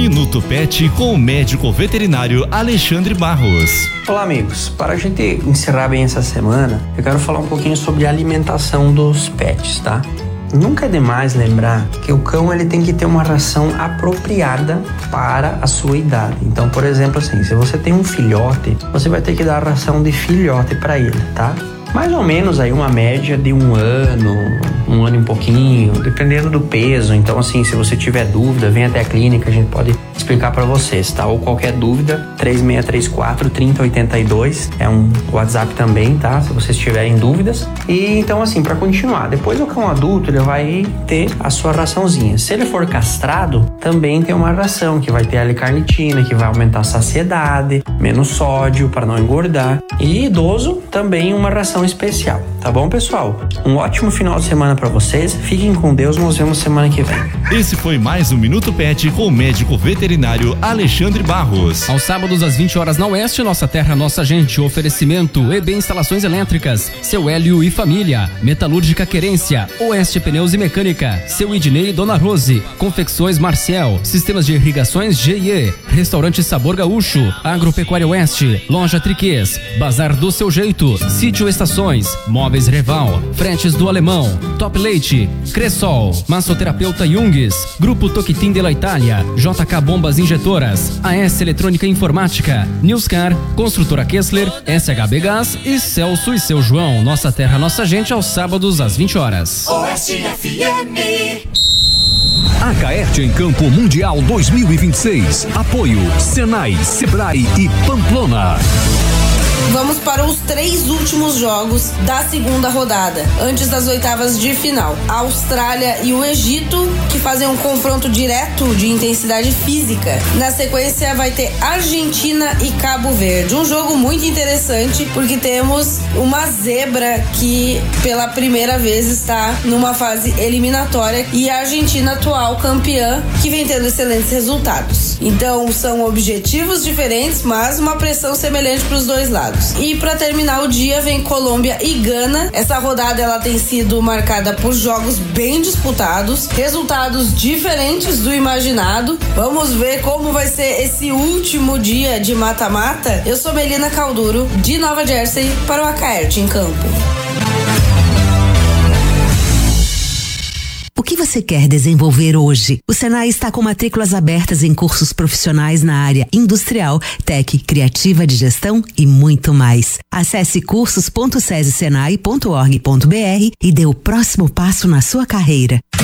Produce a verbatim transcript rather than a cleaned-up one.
Minuto Pet com o médico veterinário Alexandre Barros. Olá, amigos. Para a gente encerrar bem essa semana, eu quero falar um pouquinho sobre a alimentação dos pets, tá? Nunca é demais lembrar que o cão ele tem que ter uma ração apropriada para a sua idade. Então, por exemplo, assim, se você tem um filhote, você vai ter que dar a ração de filhote para ele, tá? Mais ou menos aí uma média de um ano, um ano e um pouquinho, dependendo do peso. Então, assim, se você tiver dúvida, vem até a clínica, a gente pode explicar para vocês, tá? Ou qualquer dúvida, três seis três quatro, três zero oito dois, é um WhatsApp também, tá? Se vocês tiverem dúvidas. E então, assim, para continuar, depois o cão adulto, ele vai ter a sua raçãozinha. Se ele for castrado, também tem uma ração que vai ter ali carnitina, que vai aumentar a saciedade, menos sódio para não engordar. E idoso, também uma ração especial, tá bom, pessoal? Um ótimo final de semana para vocês. Fiquem com Deus, nos vemos semana que vem. Esse foi mais um Minuto Pet com o médico veterinário Alexandre Barros. Aos sábados às vinte horas na Oeste, Nossa Terra, Nossa Gente. Oferecimento E B Instalações Elétricas, Seu Hélio e Família, Metalúrgica Querência, Oeste Pneus e Mecânica, Seu Idnei e Dona Rose, Confecções Marcial, Sistemas de Irrigações G e E, Restaurante Sabor Gaúcho, Agropecuária Oeste, Loja Triquês, Bazar do Seu Jeito, Sítio Estações, Móveis Reval, Fretes do Alemão, Top Leite, Cressol, Massoterapeuta Jungs, Grupo Toquitim de la Itália, J K Bombas Injetoras, A S Eletrônica Informática, Newscar, Construtora Kessler, S H B Gás e Celso e Seu João. Nossa Terra, Nossa Gente, aos sábados às vinte horas. Oeste F M. A Caerte em Campo Mundial dois mil e vinte e seis. Apoio Senai, Sebrae e Pamplona. Vamos para os três últimos jogos da segunda rodada, antes das oitavas de final. A Austrália e o Egito, que fazem um confronto direto de intensidade física. Na sequência vai ter Argentina e Cabo Verde. Um jogo muito interessante, porque temos uma zebra que pela primeira vez está numa fase eliminatória, e a Argentina, atual campeã, que vem tendo excelentes resultados. Então são objetivos diferentes, mas uma pressão semelhante para os dois lados. E para terminar o dia vem Colômbia e Gana. Essa rodada ela tem sido marcada por jogos bem disputados, resultados diferentes do imaginado. Vamos ver como vai ser esse último dia de mata-mata. Eu sou Melina Calduro, de Nova Jersey, para o A Caerte em Campo. O que você quer desenvolver hoje? O Senai está com matrículas abertas em cursos profissionais na área industrial, tech, criativa de gestão e muito mais. Acesse cursos ponto sesi senai ponto org ponto br e dê o próximo passo na sua carreira.